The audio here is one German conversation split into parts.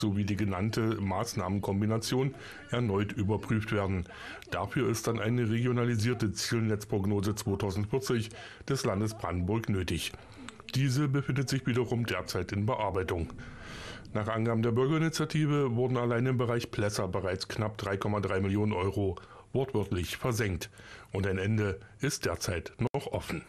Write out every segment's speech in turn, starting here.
sowie die genannte Maßnahmenkombination erneut überprüft werden. Dafür ist dann eine regionalisierte Zielnetzprognose 2040 des Landes Brandenburg nötig. Diese befindet sich wiederum derzeit in Bearbeitung. Nach Angaben der Bürgerinitiative wurden allein im Bereich Plesser bereits knapp 3,3 Millionen Euro wortwörtlich versenkt. Und ein Ende ist derzeit noch offen.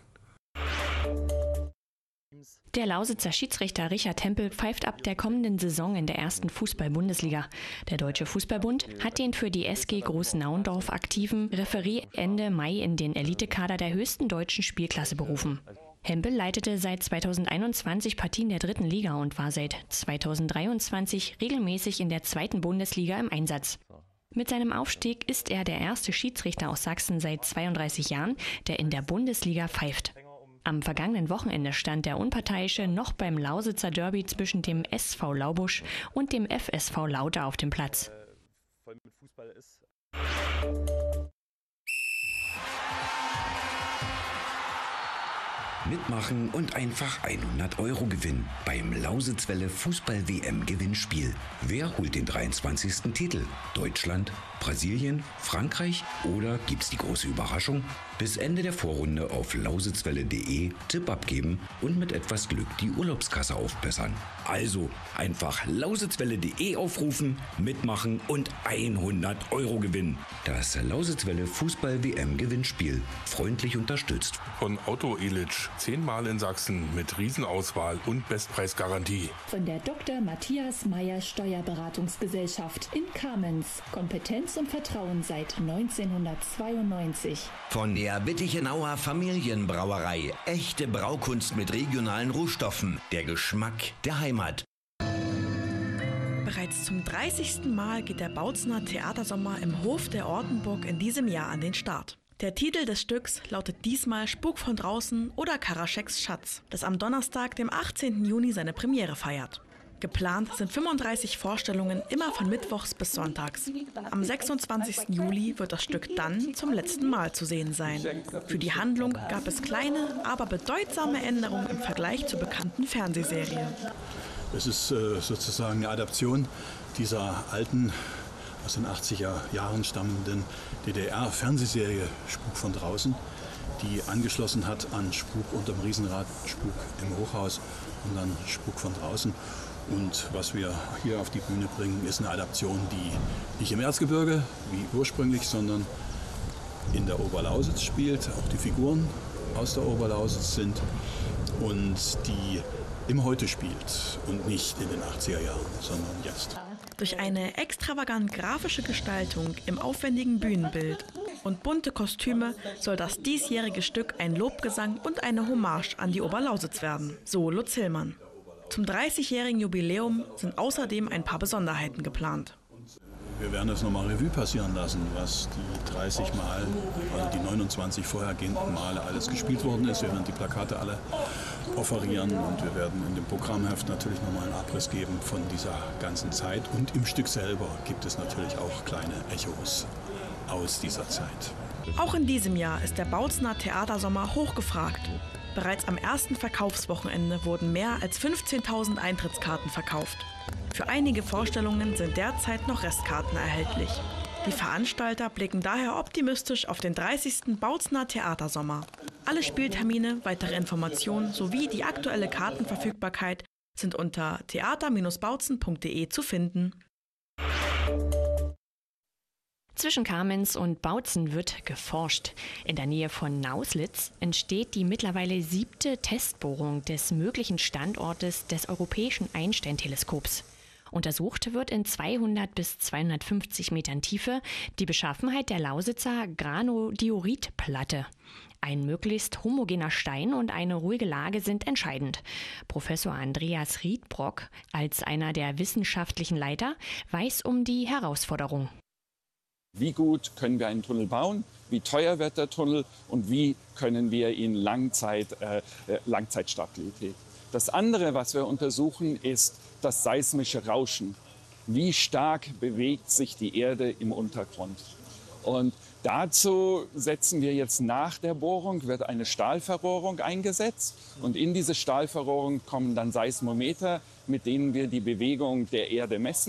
Der Lausitzer Schiedsrichter Richard Tempel pfeift ab der kommenden Saison in der ersten Fußball-Bundesliga. Der Deutsche Fußballbund hat den für die SG Groß-Naundorf aktiven Referee Ende Mai in den Elitekader der höchsten deutschen Spielklasse berufen. Hempel leitete seit 2021 Partien der dritten Liga und war seit 2023 regelmäßig in der zweiten Bundesliga im Einsatz. Mit seinem Aufstieg ist er der erste Schiedsrichter aus Sachsen seit 32 Jahren, der in der Bundesliga pfeift. Am vergangenen Wochenende stand der Unparteiische noch beim Lausitzer Derby zwischen dem SV Laubusch und dem FSV Lauter auf dem Platz. Mitmachen und einfach 100 € gewinnen beim Lausitzwelle Fußball-WM-Gewinnspiel. Wer holt den 23. Titel? Deutschland, Brasilien, Frankreich oder gibt's die große Überraschung? Bis Ende der Vorrunde auf lausitzwelle.de Tipp abgeben und mit etwas Glück die Urlaubskasse aufbessern. Also einfach lausitzwelle.de aufrufen, mitmachen und 100 € gewinnen. Das Lausitzwelle Fußball-WM-Gewinnspiel. Freundlich unterstützt von Otto Elitsch. 10-mal in Sachsen mit Riesenauswahl und Bestpreisgarantie. Von der Dr. Matthias Meyer Steuerberatungsgesellschaft in Kamenz. Kompetenz und Vertrauen seit 1992. Von der Wittichenauer Familienbrauerei. Echte Braukunst mit regionalen Rohstoffen. Der Geschmack der Heimat. Bereits zum 30. Mal geht der Bautzener Theatersommer im Hof der Ortenburg in diesem Jahr an den Start. Der Titel des Stücks lautet diesmal Spuk von draußen oder Karascheks Schatz, das am Donnerstag, dem 18. Juni, seine Premiere feiert. Geplant sind 35 Vorstellungen, immer von Mittwochs bis Sonntags. Am 26. Juli wird das Stück dann zum letzten Mal zu sehen sein. Für die Handlung gab es kleine, aber bedeutsame Änderungen im Vergleich zur bekannten Fernsehserie. Es ist sozusagen eine Adaption dieser alten, aus den 80er Jahren stammenden DDR-Fernsehserie Spuk von draußen, die angeschlossen hat an Spuk unterm Riesenrad, Spuk im Hochhaus und dann Spuk von draußen. Und was wir hier auf die Bühne bringen, ist eine Adaption, die nicht im Erzgebirge wie ursprünglich, sondern in der Oberlausitz spielt. Auch die Figuren aus der Oberlausitz sind und die im Heute spielt und nicht in den 80er Jahren, sondern jetzt. Durch eine extravagant grafische Gestaltung im aufwendigen Bühnenbild und bunte Kostüme soll das diesjährige Stück ein Lobgesang und eine Hommage an die Oberlausitz werden, so Lutz Hillmann. Zum 30-jährigen Jubiläum sind außerdem ein paar Besonderheiten geplant. Wir werden das nochmal Revue passieren lassen, was die 30 Mal, also die 29 vorhergehenden Male alles gespielt worden ist. Wir werden die Plakate alle offerieren und wir werden in dem Programmheft natürlich nochmal einen Abriss geben von dieser ganzen Zeit. Und im Stück selber gibt es natürlich auch kleine Echos aus dieser Zeit. Auch in diesem Jahr ist der Bautzener Theatersommer hochgefragt. Bereits am ersten Verkaufswochenende wurden mehr als 15.000 Eintrittskarten verkauft. Für einige Vorstellungen sind derzeit noch Restkarten erhältlich. Die Veranstalter blicken daher optimistisch auf den 30. Bautzener Theatersommer. Alle Spieltermine, weitere Informationen sowie die aktuelle Kartenverfügbarkeit sind unter theater-bautzen.de zu finden. Zwischen Kamenz und Bautzen wird geforscht. In der Nähe von Nauslitz entsteht die mittlerweile 7. Testbohrung des möglichen Standortes des Europäischen Einstein-Teleskops. Untersucht wird in 200 bis 250 Metern Tiefe die Beschaffenheit der Lausitzer Granodioritplatte. Ein möglichst homogener Stein und eine ruhige Lage sind entscheidend. Professor Andreas Riedbrock, als einer der wissenschaftlichen Leiter, weiß um die Herausforderung. Wie gut können wir einen Tunnel bauen? Wie teuer wird der Tunnel? Und wie können wir ihn Langzeitstabilität? Das andere, was wir untersuchen, ist das seismische Rauschen. Wie stark bewegt sich die Erde im Untergrund? Und dazu setzen wir jetzt nach der Bohrung, wird eine Stahlverrohrung eingesetzt. Und in diese Stahlverrohrung kommen dann Seismometer, mit denen wir die Bewegung der Erde messen.